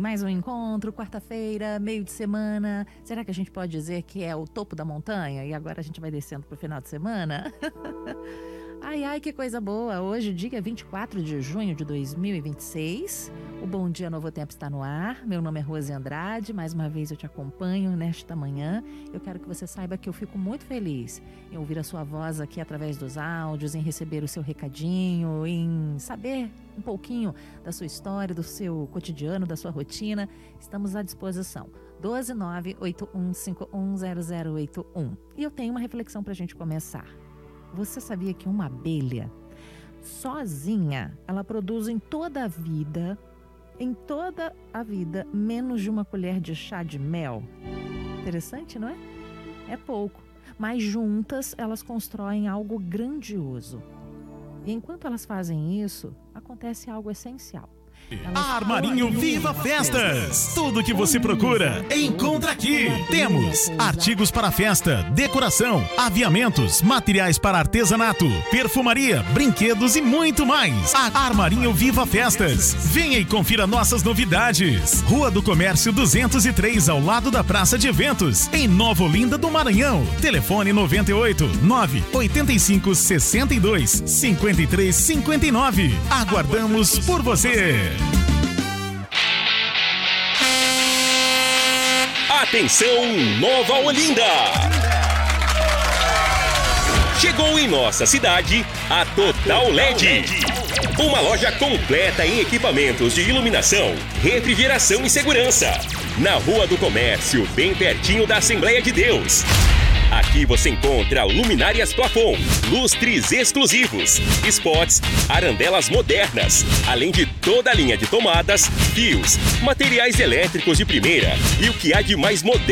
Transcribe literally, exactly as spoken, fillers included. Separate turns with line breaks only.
mais um encontro, quarta-feira, meio de semana. Será que a gente pode dizer que é o topo da montanha e agora a gente vai descendo pro final de semana? Ai, ai, que coisa boa! Hoje, dia vinte e quatro de junho de dois mil e vinte e seis, o Bom Dia Novo Tempo está no ar. Meu nome é Rose Andrade, mais uma vez eu te acompanho nesta manhã. Eu quero que você saiba que eu fico muito feliz em ouvir a sua voz aqui através dos áudios, em receber o seu recadinho, em saber um pouquinho da sua história, do seu cotidiano, da sua rotina. Estamos à disposição. doze nove oito um cinco um zero zero oito um. E eu tenho uma reflexão para a gente começar. Você sabia que uma abelha, sozinha, ela produz em toda a vida, em toda a vida, menos de uma colher de chá de mel? Interessante, não é? É pouco. Mas juntas, elas constroem algo grandioso. E enquanto elas fazem isso, acontece algo essencial.
Armarinho Viva Festas. Tudo que você procura, encontra aqui. Temos artigos para festa, decoração, aviamentos, materiais para artesanato, perfumaria, brinquedos e muito mais. Armarinho Viva Festas. Venha e confira nossas novidades. Rua do Comércio duzentos e três, ao lado da Praça de Eventos, em Nova Olinda do Maranhão. Telefone noventa e oito, nove oito cinco, seis dois, cinco três cinco nove. Aguardamos por você.
Atenção, Nova Olinda! Chegou em nossa cidade a Total L E D. Uma loja completa em equipamentos de iluminação, refrigeração e segurança. Na Rua do Comércio, bem pertinho da Assembleia de Deus. Aqui você encontra luminárias plafon, lustres exclusivos, spots, arandelas modernas, além de toda a linha de tomadas, fios, materiais elétricos de primeira e o que há de mais moderno